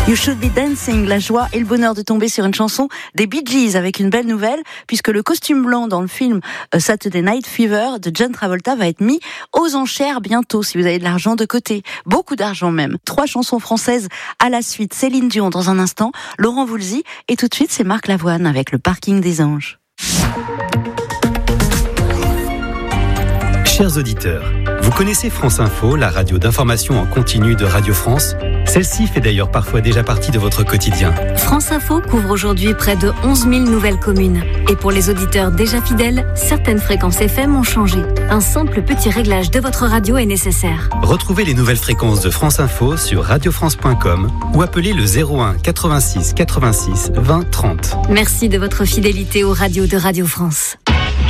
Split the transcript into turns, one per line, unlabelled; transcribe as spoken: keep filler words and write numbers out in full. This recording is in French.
You Should Be Dancing, la joie et le bonheur de tomber sur une chanson des Bee Gees avec une belle nouvelle, puisque le costume blanc dans le film Saturday Night Fever de John Travolta va être mis aux enchères bientôt, si vous avez de l'argent de côté. Beaucoup d'argent même. Trois chansons françaises à la suite. Céline Dion dans un instant, Laurent Voulzy, et tout de suite c'est Marc Lavoine avec le Parking des Anges.
Chers auditeurs, vous connaissez France Info, la radio d'information en continu de Radio France ? Celle-ci fait d'ailleurs parfois déjà partie de votre quotidien.
France Info couvre aujourd'hui près de onze mille nouvelles communes. Et pour les auditeurs déjà fidèles, certaines fréquences F M ont changé. Un simple petit réglage de votre radio est nécessaire.
Retrouvez les nouvelles fréquences de France Info sur radio france point com ou appelez le zéro un quatre-vingt-six quatre-vingt-six vingt trente.
Merci de votre fidélité aux radios de Radio France.